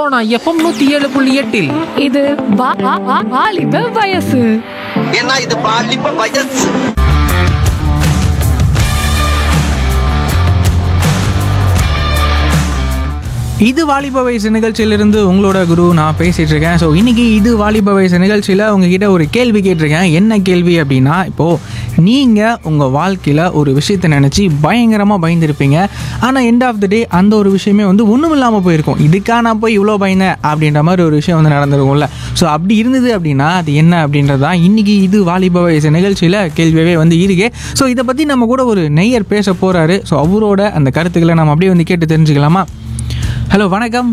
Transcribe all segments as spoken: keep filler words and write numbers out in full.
Sona FM நூத்தி ஏழு புள்ளி எட்டில் இது வா- வா- வா- வாலிப வயசு. ஏன்னா இது பாலிப்ப வயசு. இது வாலிப வயசு நிகழ்ச்சியிலிருந்து உங்களோட குரு நான் பேசிகிட்டு இருக்கேன். ஸோ இன்றைக்கி இது வாலிப வயசு நிகழ்ச்சியில் உங்ககிட்ட ஒரு கேள்வி கேட்டிருக்கேன். என்ன கேள்வி அப்படின்னா, இப்போது நீங்கள் உங்கள் வாழ்க்கையில் ஒரு விஷயத்தை நினச்சி பயங்கரமாக பயந்துருப்பீங்க. ஆனால் எண்ட் ஆஃப் த டே அந்த ஒரு விஷயமே வந்து ஒன்றும் இல்லாமல் போயிருக்கும். இதுக்காக நான் போய் இவ்வளோ பயந்தேன் அப்படின்ற மாதிரி ஒரு விஷயம் வந்து நடந்திருக்கும்ல. ஸோ அப்படி இருந்தது அப்படின்னா அது என்ன அப்படின்றது தான் இன்றைக்கி இது வாலிப வயசு நிகழ்ச்சியில் கேள்வியாகவே வந்து இருக்கே. ஸோ இதை பற்றி நம்ம கூட ஒரு நெய்யர் பேச போகிறாரு. ஸோ அவரோட அந்த கருத்துக்களை நம்ம அப்படியே வந்து கேட்டு தெரிஞ்சுக்கலாமா? ஹலோ, வணக்கம்.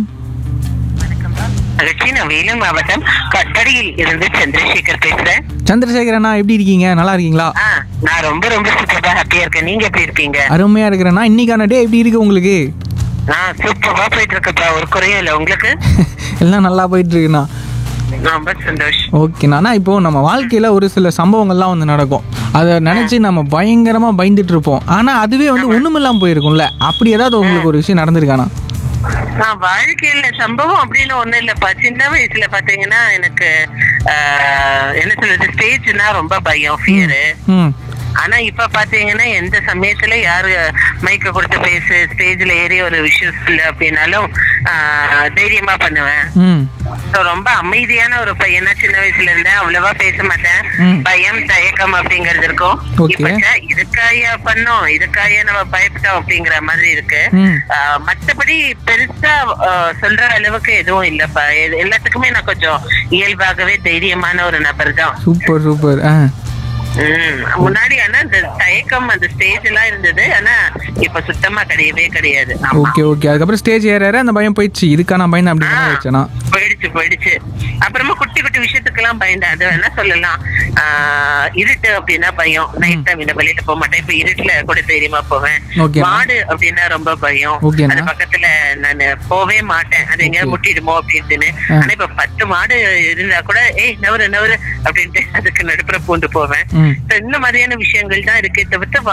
அதற்கு நான் வேலூர் மாவட்டம் கட்டடியில் இருந்து சந்திரசேகர் பேசுறேன். சந்திரசேகரண்ணா, எப்படி இருக்கீங்க? நல்லா இருக்கீங்களா? ஆ, நான் ரொம்ப ரொம்ப சூப்பரா ஹாப்பியா இருக்கேன். நீங்க எப்படி இருக்கீங்க? அருமையா இருக்கிறேண்ணா. இன்னைக்கான டே எப்படி இருக்கு உங்களுக்கு? ஆ, சூப்பரா போயிட்டு இருக்குப்பா. ஒரு குறையும் இல்லை உங்களுக்கு? எல்லாம் நல்லா போயிட்டு இருக்குண்ணா. ரொம்ப சந்தோஷம். ஓகேண்ணா. ஆனால் இப்போ நம்ம வாழ்க்கையில் ஒரு சில சம்பவங்கள்லாம் வந்து நடக்கும். அதை நினச்சி நம்ம பயங்கரமாக பயந்துட்டு இருப்போம். ஆனால் அதுவே வந்து ஒன்றுமில்லாமல் போயிருக்கும்ல. அப்படி ஏதாவது உங்களுக்கு ஒரு விஷயம் நடந்திருக்காண்ணா? நான் வாழ்க்கையில சம்பவம் அப்படின்னு ஒண்ணும் இல்லப்பா. சின்ன வயசுல பாத்தீங்கன்னா எனக்கு ஆஹ், என்ன சொல்றது, ஸ்டேஜ்னா ரொம்ப பயம், ஃபியரு. ம் ஆனா இப்ப பாத்தீங்கன்னா எந்த சமயத்துல யாரு மைக்க கொடுத்து பேசு, ஸ்டேஜ்ல ஏறி ஒரு விஷயம் இல்ல அப்படின்னாலும் ஆஹ், தைரியமா பண்ணுவேன். ம் So, ரொம்ப அமைதியான ஒரு பையனா சின்ன வயசுல இருந்தேன். அவ்வளவா பேச மாட்டேன். ம். பயம், தயக்கம் அப்படிங்கறது இருக்கும். Okay. இப்ப ச்சே, இதுக்காயா பண்ணோம், இதுக்காயா நம்ம பயப்பட்டோம் அப்படிங்கிற மாதிரி இருக்கு. ம். ஆஹ், மத்தபடி பெருசா ஆஹ், சொல்ற அளவுக்கு எதுவும் இல்லப்பா. எ- எல்லாத்துக்குமே நான் கொஞ்சம் இயல்பாகவே தைரியமான ஒரு நபர் தான். Super super. ஆ உம் முன்னாடி ஆனா அந்த தயக்கம், அந்த ஸ்டேஜ் எல்லாம் இருந்தது. ஆனா இப்ப சுத்தமா கிடையவே கிடையாது. ஆமா. Okay okay. அதுக்கப்புறம் ஸ்டேஜ் ஏற ஏற அந்த பயம் போயிடுச்சு. இதுக்கா நான் பயந்தேன் அப்படின்னு ஆ, வச்சேண்ணா. போயிடுச்சு போயிடுச்சு. அப்புறமா குட்டி குட்டி விஷயத்துக்கு எல்லாம் பயந்தேன். அது வேணா சொல்லலாம். ஆஹ், இருட்டு அப்படின்னா பயம். நைட் டைம் இந்த வெளியில போக மாட்டேன். இப்ப இருட்டுல கூட தைரியமா போவேன். Okay. மாடு அப்படின்னா ரொம்ப பயம். Okay, அது அண்ணா. பக்கத்துல நான் போவே மாட்டேன். அது எங்கேயாவது Okay. முட்டிடுமோ அப்படின்னு. ஆ. ஆனா இப்ப பத்து மாடு இருந்தா கூட ஏய் நவரு நவரு அப்படின்ட்டு அதுக்கு நடுப்புற பூண்டு போவேன். ம் So, இந்த மாதிரியான விஷயங்கள் தான் இருக்கே தவிர்த்து